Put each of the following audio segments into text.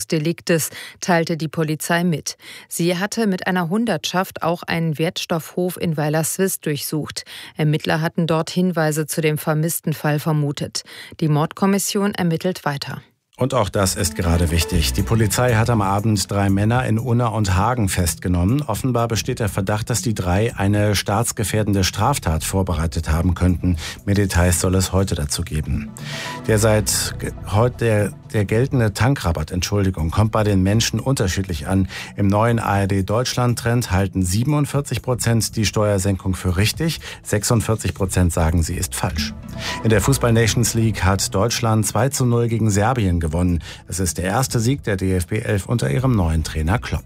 Deliktes, teilte die Polizei mit. Sie hatte mit einer Hundertschaft auch einen Wertstoffhof in Weilerswist durchsucht. Ermittler hatten dort Hinweise zu dem vermissten Fall vermutet. Die Mordkommission ermittelt weiter. Und auch das ist gerade wichtig. Die Polizei hat am Abend 3 Männer in Unna und Hagen festgenommen. Offenbar besteht der Verdacht, dass die 3 eine staatsgefährdende Straftat vorbereitet haben könnten. Mehr Details soll es heute dazu geben. Der geltende Tankrabatt, kommt bei den Menschen unterschiedlich an. Im neuen ARD-Deutschland-Trend halten 47% die Steuersenkung für richtig, 46% sagen, sie ist falsch. In der Fußball-Nations League hat Deutschland 2:0 gegen Serbien gewonnen. Es ist der erste Sieg der DFB 11 unter ihrem neuen Trainer Klopp.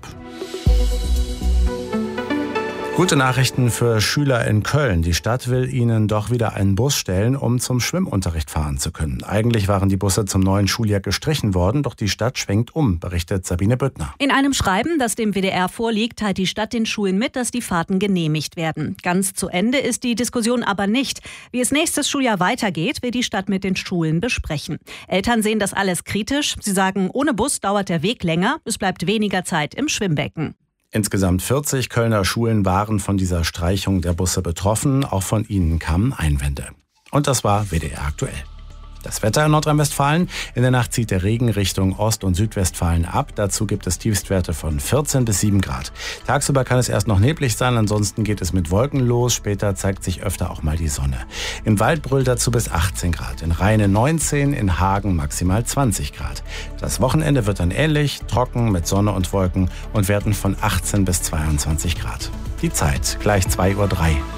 Gute Nachrichten für Schüler in Köln. Die Stadt will ihnen doch wieder einen Bus stellen, um zum Schwimmunterricht fahren zu können. Eigentlich waren die Busse zum neuen Schuljahr gestrichen worden, doch die Stadt schwenkt um, berichtet Sabine Büttner. In einem Schreiben, das dem WDR vorliegt, teilt die Stadt den Schulen mit, dass die Fahrten genehmigt werden. Ganz zu Ende ist die Diskussion aber nicht. Wie es nächstes Schuljahr weitergeht, will die Stadt mit den Schulen besprechen. Eltern sehen das alles kritisch. Sie sagen, ohne Bus dauert der Weg länger, es bleibt weniger Zeit im Schwimmbecken. Insgesamt 40 Kölner Schulen waren von dieser Streichung der Busse betroffen. Auch von ihnen kamen Einwände. Und das war WDR aktuell. Das Wetter in Nordrhein-Westfalen. In der Nacht zieht der Regen Richtung Ost- und Südwestfalen ab. Dazu gibt es Tiefstwerte von 14 bis 7 Grad. Tagsüber kann es erst noch neblig sein, ansonsten geht es mit Wolken los. Später zeigt sich öfter auch mal die Sonne. Im Wald brüllt dazu bis 18 Grad. In Rheine 19, in Hagen maximal 20 Grad. Das Wochenende wird dann ähnlich, trocken mit Sonne und Wolken und werden von 18 bis 22 Grad. Die Zeit gleich 2:03 Uhr.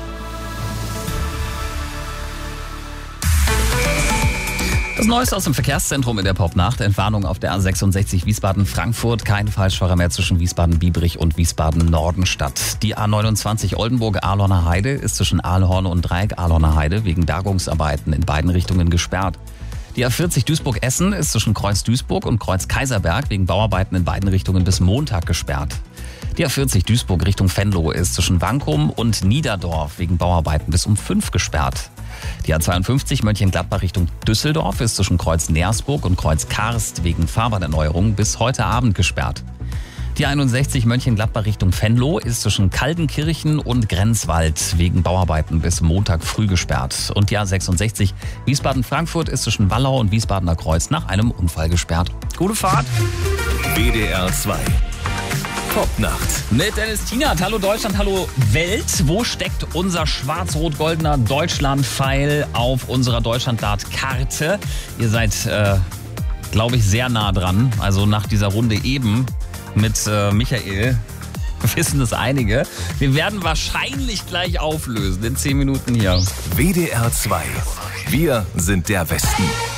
Das Neueste aus dem Verkehrszentrum in der Popnacht. Entwarnung auf der A66 Wiesbaden-Frankfurt. Kein Falschfahrer mehr zwischen Wiesbaden-Biebrich und Wiesbaden-Nordenstadt. Die A29 Oldenburg-Ahlhorner Heide ist zwischen Ahlhorn und Dreieck Ahlhorner Heide wegen Bergungsarbeiten in beiden Richtungen gesperrt. Die A40 Duisburg-Essen ist zwischen Kreuz Duisburg und Kreuz Kaiserberg wegen Bauarbeiten in beiden Richtungen bis Montag gesperrt. Die A40 Duisburg Richtung Venlo ist zwischen Wankum und Niederdorf wegen Bauarbeiten bis um 5 gesperrt. Die A52 Mönchengladbach Richtung Düsseldorf ist zwischen Kreuz Nersburg und Kreuz Karst wegen Fahrbahnerneuerung bis heute Abend gesperrt. Die 61 Mönchengladbach Richtung Venlo ist zwischen Kaldenkirchen und Grenzwald wegen Bauarbeiten bis Montag früh gesperrt. Und die A66 Wiesbaden-Frankfurt ist zwischen Wallau und Wiesbadener Kreuz nach einem Unfall gesperrt. Gute Fahrt! WDR 2 Popnacht. Mit Dennis Tienert. Hallo Deutschland, hallo Welt. Wo steckt unser schwarz-rot-goldener Deutschland-Pfeil auf unserer Deutschland-Dart-Karte? Ihr seid, glaube ich, sehr nah dran. Also nach dieser Runde eben mit Michael wissen es einige. Wir werden wahrscheinlich gleich auflösen in 10 Minuten hier. WDR 2. Wir sind der Westen.